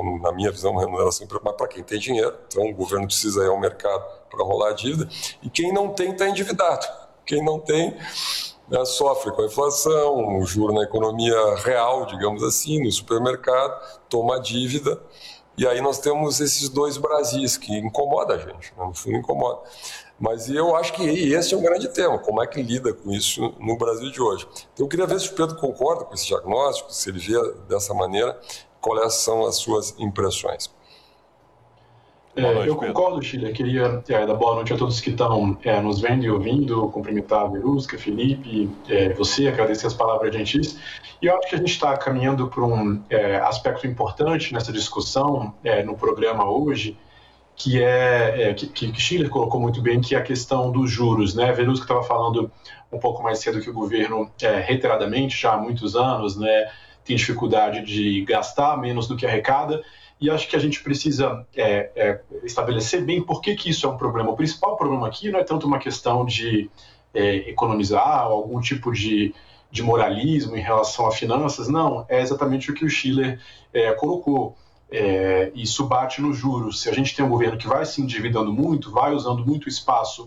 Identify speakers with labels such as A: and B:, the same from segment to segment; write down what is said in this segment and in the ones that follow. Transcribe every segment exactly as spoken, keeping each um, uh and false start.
A: na minha visão, uma remuneração para quem tem dinheiro. Então, o governo precisa ir ao mercado para rolar a dívida. E quem não tem está endividado. Quem não tem, né, sofre com a inflação, o juro na economia real, digamos assim, no supermercado, toma a dívida. E aí nós temos esses dois Brasis que incomodam a gente, né? No fundo incomoda. Mas eu acho que esse é um grande tema, como é que lida com isso no Brasil de hoje. Então eu queria ver se o Pedro concorda com esse diagnóstico, se ele vê dessa maneira, quais são as suas impressões.
B: É, noite, eu concordo, Schiller. Queria é, dar boa noite a todos que estão é, nos vendo e ouvindo, cumprimentar a Verusca, Felipe, é, você, agradecer as palavras gentis. E eu acho que a gente está caminhando para um é, aspecto importante nessa discussão é, no programa hoje, que é, é que, que Schiller colocou muito bem, que é a questão dos juros, né? A Verusca estava falando um pouco mais cedo que o governo, é, reiteradamente, já há muitos anos, né, tem dificuldade de gastar menos do que arrecada. E acho que a gente precisa é, é, estabelecer bem por que, que isso é um problema. O principal problema aqui não é tanto uma questão de é, economizar ou algum tipo de, de moralismo em relação a finanças, não, é exatamente o que o Schiller é, colocou. É, isso bate nos juros. Se a gente tem um governo que vai se endividando muito, vai usando muito espaço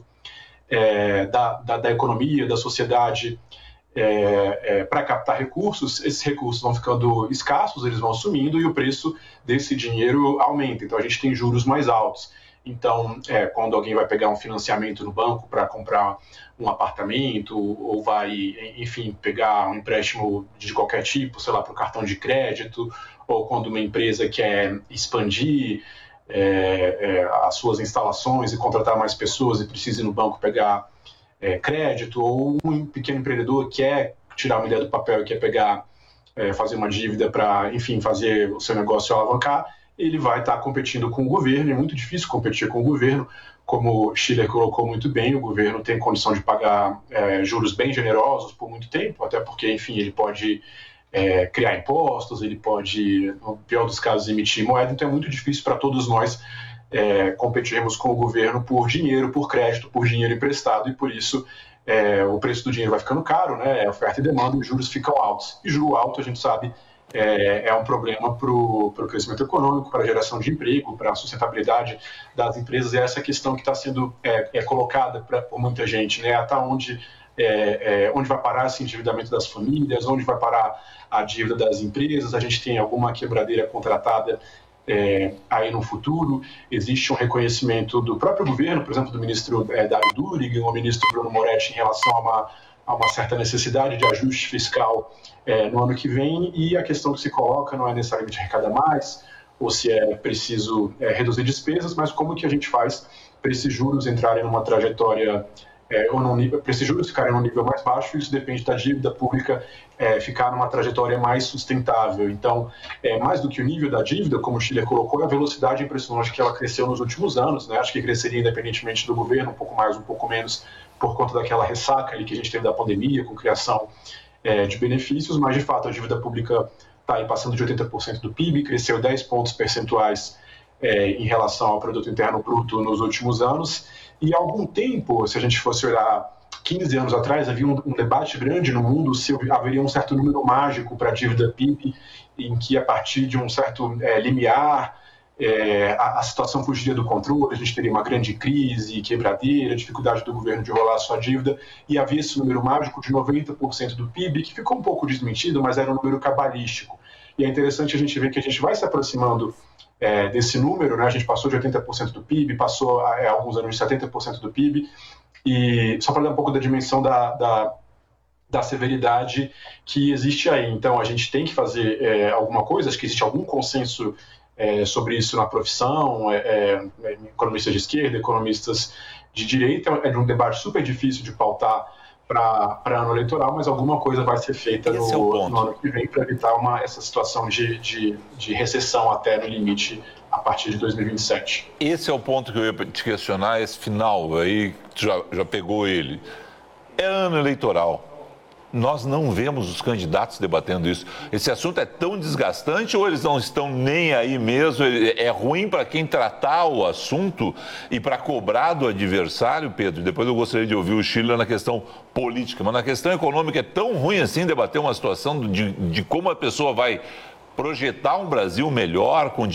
B: é, da, da, da economia, da sociedade, É, é, para captar recursos, esses recursos vão ficando escassos, eles vão sumindo e o preço desse dinheiro aumenta. Então a gente tem juros mais altos. Então, é, quando alguém vai pegar um financiamento no banco para comprar um apartamento ou vai, enfim, pegar um empréstimo de qualquer tipo, sei lá, para o cartão de crédito, ou quando uma empresa quer expandir é, é, as suas instalações e contratar mais pessoas e precisa ir no banco pegar É, crédito, ou um pequeno empreendedor quer tirar uma ideia do papel e quer pegar, é, fazer uma dívida para, enfim, fazer o seu negócio alavancar, ele vai estar tá competindo com o governo. É muito difícil competir com o governo, como o Schiller colocou muito bem, o governo tem condição de pagar é, juros bem generosos por muito tempo, até porque, enfim, ele pode é, criar impostos, ele pode, no pior dos casos, emitir moeda, então é muito difícil para todos nós É, competirmos com o governo por dinheiro, por crédito, por dinheiro emprestado, e por isso é, o preço do dinheiro vai ficando caro, né? É oferta e demanda, e os juros ficam altos. E juro alto, a gente sabe, é, é um problema para o crescimento econômico, para a geração de emprego, para a sustentabilidade das empresas, e essa questão que está sendo é, é colocada pra, por muita gente, né? Até onde, é, é, onde vai parar esse endividamento das famílias, onde vai parar a dívida das empresas, a gente tem alguma quebradeira contratada É, aí no futuro. Existe um reconhecimento do próprio governo, por exemplo, do ministro é, Dário Durigan, o ministro Bruno Moretti, em relação a uma, a uma certa necessidade de ajuste fiscal é, no ano que vem, e a questão que se coloca não é necessariamente arrecadar mais, ou se é preciso é, reduzir despesas, mas como que a gente faz para esses juros entrarem numa trajetória É, ou num nível, para esses juros ficarem num nível mais baixo, isso depende da dívida pública é, ficar numa trajetória mais sustentável. Então, é, mais do que o nível da dívida, como o Schiller colocou, é a velocidade impressionante que ela cresceu nos últimos anos, né? Acho que cresceria independentemente do governo, um pouco mais, um pouco menos, por conta daquela ressaca ali que a gente teve da pandemia, com criação é, de benefícios, mas de fato a dívida pública está aí passando de oitenta por cento do P I B, cresceu dez pontos percentuais é, em relação ao produto interno bruto nos últimos anos. E há algum tempo, se a gente fosse olhar quinze anos atrás, havia um, um debate grande no mundo se haveria um certo número mágico para a dívida P I B, em que a partir de um certo é, limiar é, a, a situação fugiria do controle, a gente teria uma grande crise, quebradeira, dificuldade do governo de rolar a sua dívida, e havia esse número mágico de noventa por cento do P I B, que ficou um pouco desmentido, mas era um número cabalístico. E é interessante a gente ver que a gente vai se aproximando É, desse número, né? A gente passou de oitenta por cento do P I B, passou há é, alguns anos de setenta por cento do P I B, e só para dar um pouco da dimensão da, da, da severidade que existe aí. Então, a gente tem que fazer é, alguma coisa, acho que existe algum consenso é, sobre isso na profissão, é, é, economistas de esquerda, economistas de direita, é de um debate super difícil de pautar para ano eleitoral, mas alguma coisa vai ser feita no,
C: é
B: no ano que vem para evitar uma, essa situação de, de, de recessão até no limite a partir de dois mil e vinte e sete.
C: Esse é o ponto que eu ia te questionar, esse final aí, já, já pegou ele. É ano eleitoral. Nós não vemos os candidatos debatendo isso. Esse assunto é tão desgastante ou eles não estão nem aí mesmo? É ruim para quem tratar o assunto e para cobrar do adversário, Pedro? Depois eu gostaria de ouvir o Schiller na questão política, mas na questão econômica é tão ruim assim debater uma situação de, de como a pessoa vai projetar um Brasil melhor, com